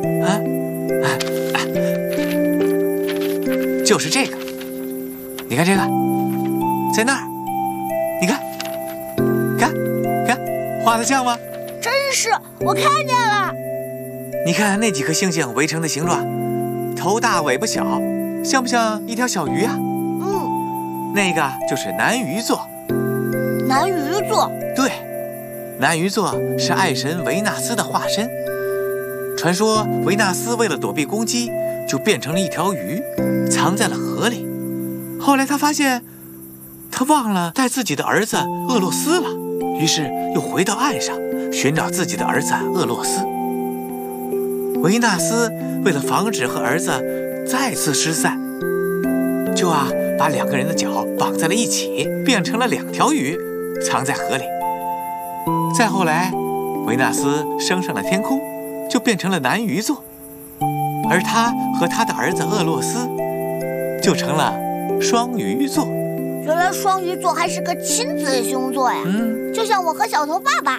就是这个。你看这个，在那儿，你看，画得像吗？ 真是，我看见了。 你看那几颗星星围成的形状，头大尾巴小，像不像一条小鱼啊？那个就是南鱼座。 南鱼座？ 对，南鱼座是爱神维纳斯的化身。传说维纳斯为了躲避攻击，就变成了一条鱼，藏在了河里。后来他发现，他忘了带自己的儿子厄洛斯了，于是又回到岸上寻找自己的儿子厄洛斯。维纳斯为了防止和儿子再次失散，就把两个人的脚绑在了一起，变成了2条鱼，藏在河里。再后来，维纳斯升上了天空，就变成了南鱼座，而他和他的儿子厄洛斯就成了双鱼座。 原来双鱼座还是个亲子星座呀！就像我和小头爸爸。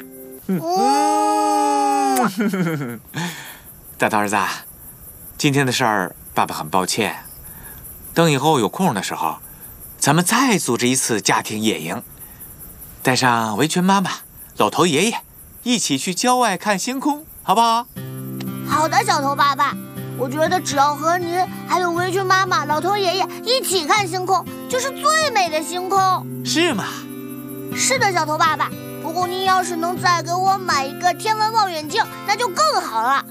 大头儿子，今天的事儿爸爸很抱歉。等以后有空的时候，咱们再组织一次家庭野营，带上围裙妈妈、老头爷爷，一起去郊外看星空，好不好？ 好的，小头爸爸。我觉得只要和您还有围裙妈妈、老头爷爷一起看星空，就是最美的星空。 是吗？ 是的，小头爸爸。不过您要是能再给我买一个天文望远镜，那就更好了。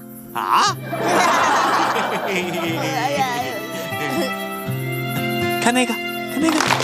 看那个，看那个。